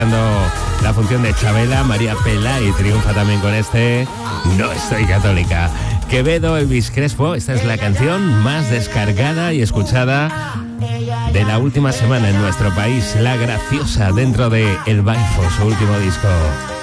la función de Chabela, María Pela, y triunfa también con este No estoy católica. Quevedo, Elvis Crespo, esta es la canción más descargada y escuchada de la última semana en nuestro país, La Graciosa, dentro de El Baifo, su último disco.